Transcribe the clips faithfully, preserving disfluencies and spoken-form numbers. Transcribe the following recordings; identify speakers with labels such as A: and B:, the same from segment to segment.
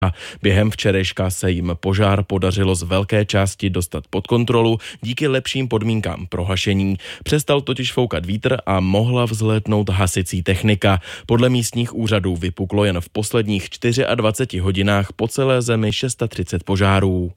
A: A během včerejška se jim požár podařilo z velké části dostat pod kontrolu díky lepším podmínkám pro hašení. Přestal totiž foukat vítr a mohla vzlétnout hasicí technika. Podle místních úřadů vypuklo jen v posledních dvaceti čtyřech hodinách po celé zemi třicet šest požárů.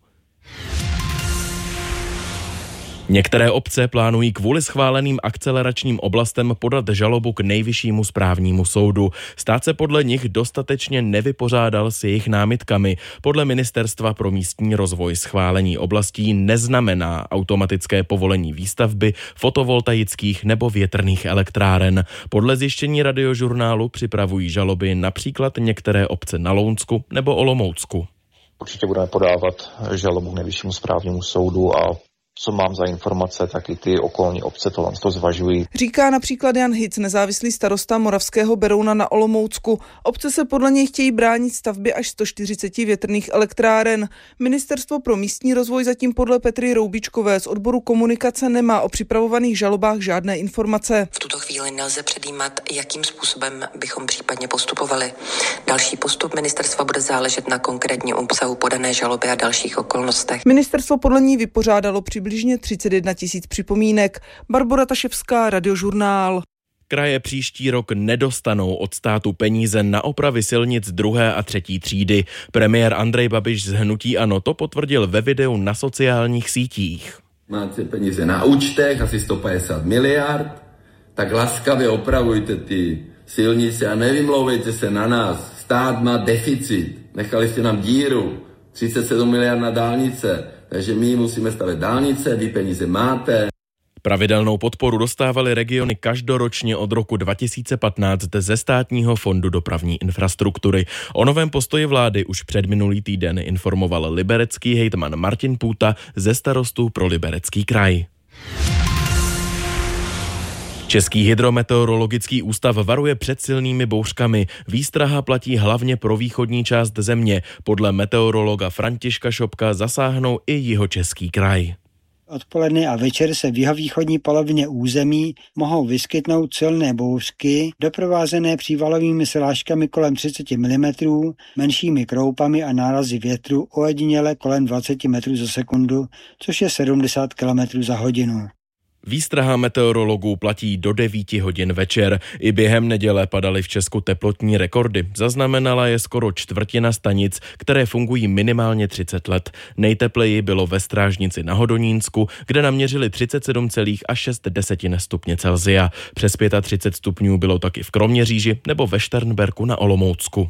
A: Některé obce plánují kvůli schváleným akceleračním oblastem podat žalobu k Nejvyššímu správnímu soudu. Stát se podle nich dostatečně nevypořádal s jejich námitkami. Podle Ministerstva pro místní rozvoj schválení oblastí neznamená automatické povolení výstavby fotovoltaických nebo větrných elektráren. Podle zjištění Radiožurnálu připravují žaloby například některé obce na Lounsku nebo Olomoucku.
B: Určitě budeme podávat žalobu k Nejvyššímu správnímu soudu a co mám za informace, tak i ty okolní obce to to zvažují.
C: Říká například Jan Hic, nezávislý starosta Moravského Berouna na Olomoucku. Obce se podle něj chtějí bránit stavbě až sto čtyřicet větrných elektráren. Ministerstvo pro místní rozvoj zatím podle Petry Roubičkové z odboru komunikace nemá o připravovaných žalobách žádné informace.
D: V tuto chvíli nelze předjímat, jakým způsobem bychom případně postupovali. Další postup ministerstva bude záležet na konkrétním obsahu podané žaloby a dalších okolnostech.
C: Ministerstvo podle ní vypořádalo při přibližně třicet jedna tisíc připomínek. Barbora Taševská, Radiožurnál.
A: Kraje příští rok nedostanou od státu peníze na opravy silnic druhé a třetí třídy. Premiér Andrej Babiš z hnutí ANO to potvrdil ve videu na sociálních sítích.
E: Máte peníze na účtech, asi sto padesát miliard, tak laskavě opravujte ty silnice a nevymlouvejte se na nás. Stát má deficit, nechali jste nám díru, třicet sedm miliard na dálnice. Takže my musíme stavět dálnice, vy peníze máte.
A: Pravidelnou podporu dostávaly regiony každoročně od roku dva tisíce patnáct ze Státního fondu dopravní infrastruktury. O novém postoji vlády už předminulý týden informoval liberecký hejtman Martin Půta ze Starostů pro Liberecký kraj. Český hydrometeorologický ústav varuje před silnými bouřkami. Výstraha platí hlavně pro východní část země. Podle meteorologa Františka Šopka zasáhnou i jihočeský kraj.
F: Odpoledne a večer se v jihovýchodní polovině území mohou vyskytnout silné bouřky, doprovázené přívalovými srážkami kolem třicet milimetrů, menšími kroupami a nárazy větru ojediněle kolem dvacet metrů za sekundu, což je sedmdesát kilometrů za hodinu.
A: Výstraha meteorologů platí do devíti hodin večer. I během neděle padaly v Česku teplotní rekordy. Zaznamenala je skoro čtvrtina stanic, které fungují minimálně třicet let. Nejtepleji bylo ve Strážnici na Hodonínsku, kde naměřili třicet sedm celá šest stupně Celsia. Přes třicet pět stupňů bylo taky v Kroměříži nebo ve Šternberku na Olomoucku.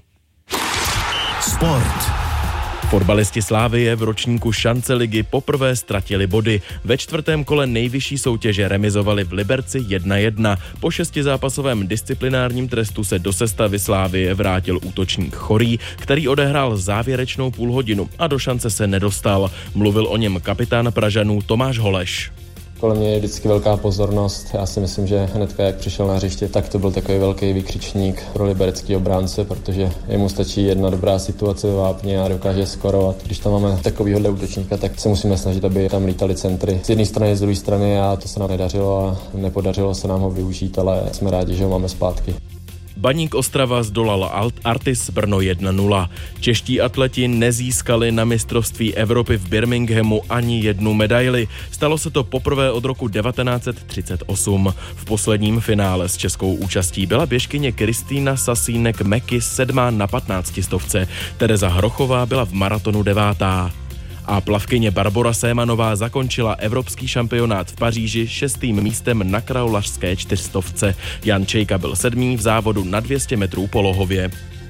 G: Sport.
A: Fotbalisti Slavie v ročníku šance ligy poprvé ztratili body. Ve čtvrtém kole nejvyšší soutěže remizovali v Liberci jedna jedna. Po šestizápasovém disciplinárním trestu se do sestavy Slavie vrátil útočník Chorý, který odehrál závěrečnou půlhodinu a do šance se nedostal. Mluvil o něm kapitán Pražanů Tomáš Holeš.
H: Kolem mě je vždycky velká pozornost. Já si myslím, že hnedka jak přišel na hřiště, tak to byl takový velký vykřičník pro liberecký obránce, protože jemu stačí jedna dobrá situace ve vápně a dokáže skorovat. Když tam máme takovýhle útočníka, tak se musíme snažit, aby tam lítali centry. Z jedné strany, z druhé strany a to se nám nedařilo a nepodařilo se nám ho využít, ale jsme rádi, že ho máme zpátky.
A: Baník Ostrava zdolal Artis Brno jedna nula. Čeští atleti nezískali na mistrovství Evropy v Birminghamu ani jednu medaili. Stalo se to poprvé od roku devatenáct set třicet osm. V posledním finále s českou účastí byla běžkyně Kristýna Sasínek-Meky sedmá na patnáctistovce. Tereza Hrochová byla v maratonu devátá. A plavkyně Barbora Sémanová zakončila evropský šampionát v Paříži šestým místem na kraulařské čtyřstovce. Jan Čejka byl sedmý v závodu na dvě stě metrů polohově.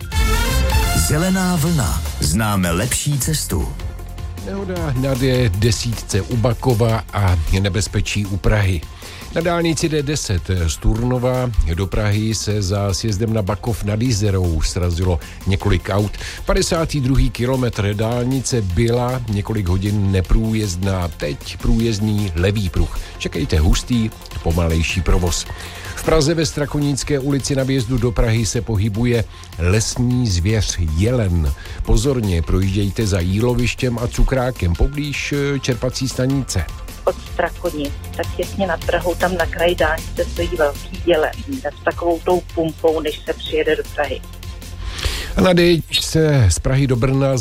G: Zelená vlna. Známe lepší cestu.
I: Nehoda na D desítce u Bakova a nebezpečí u Prahy. Na dálnici D deset z Turnova do Prahy se za sjezdem na Bakov nad Jizerou srazilo několik aut. padesátý druhý kilometr dálnice byla několik hodin neprůjezdná, teď průjezdný levý pruh. Čekejte hustý, pomalejší provoz. V Praze ve Strakonické ulici na vjezdu do Prahy se pohybuje lesní zvěř jelen. Pozorně projíždějte za jílovištěm a cukrákem poblíž čerpací stanice.
J: Od Strakonic, tak těsně nad Prahou, tam na kraji dálnice stojí velký jelen s takovou tou pumpou, než se přijede do Prahy.
I: A na D se z Prahy do Brna